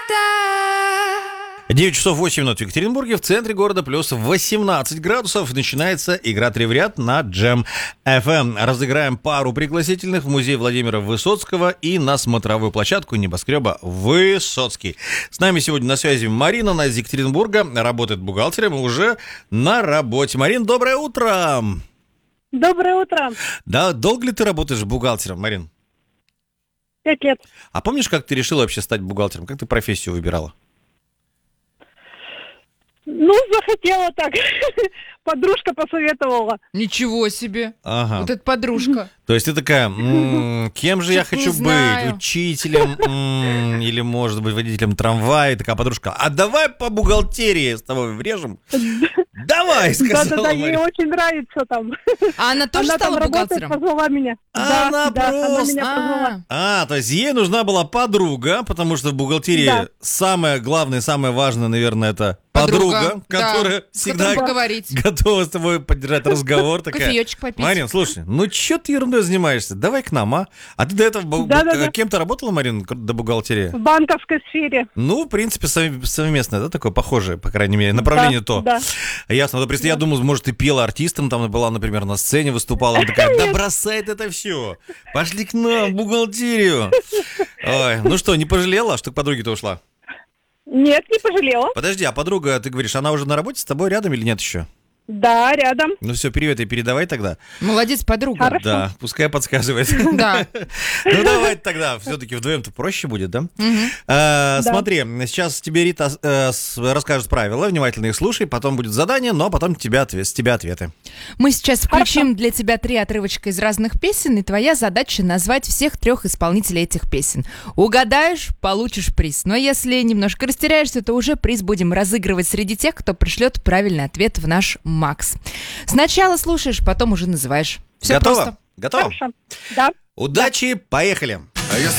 9 часов 8 минут в Екатеринбурге, в центре города плюс 18 градусов. Начинается игра «Три в ряд» на Джем FM. Разыграем пару пригласительных в музей Владимира Высоцкого и на смотровую площадку небоскреба Высоцкий. С нами сегодня на связи Марина, она из Екатеринбурга, работает бухгалтером и уже на работе. Марин, доброе утро! Доброе утро. Да, долго ли ты работаешь бухгалтером, Марин? 5 лет. А помнишь, как ты решила вообще стать бухгалтером? Как ты профессию выбирала? Захотела так. Подружка посоветовала. Ничего себе. Ага. Вот это подружка. То есть ты такая, кем же я Что-то хочу не знаю. быть? Учителем или, может быть, водителем трамвая? И такая подружка, а давай по бухгалтерии с тобой врежем? Давай, сказала Да-да-да, ей Марина. очень нравится там. А она тоже Она там стала работает, бухгалтером? позвала меня. Она Да, она просто- меня позвала. То есть ей нужна была подруга, потому что в бухгалтерии Да. самое главное, самое важное, наверное, это подруга, да, которая с всегда которой поговорить. готова с тобой поддержать разговор. Такая, Кофеечек попить. Марин, слушай, что ты ерундой занимаешься? Давай к нам, а? А ты до этого Да-да-да. кем-то работала, Марин, до бухгалтерии? В банковской сфере. Ну, в принципе, совместное, да, такое похожее, по крайней мере, направление Да, то. да. Ясно. Вот, я думал, может, ты пела артистом, там была, например, на сцене выступала. Она такая, да бросай ты это все. Пошли к нам в бухгалтерию. Ой, ну что, не пожалела, что к подруге-то ушла? Нет, не пожалела. Подожди, а подруга, ты говоришь, она уже на работе с тобой рядом или нет еще? Да, рядом. Ну все, привет ей передавай тогда. Молодец, подруга. Хорошо. Да, пускай подсказывает. Да. Ну давай тогда, все-таки вдвоем-то проще будет, да? Смотри, сейчас тебе Рита расскажет правила, внимательно их слушай, потом будет задание, но потом с тебя ответы. Мы сейчас включим для тебя 3 отрывочка из разных песен, и твоя задача назвать всех 3 исполнителей этих песен. Угадаешь, получишь приз. Но если немножко растеряешься, то уже приз будем разыгрывать среди тех, кто пришлет правильный ответ в наш Макс. Сначала слушаешь, потом уже называешь. Все Готово? просто. Готово? Хорошо. Да. Удачи, поехали! А если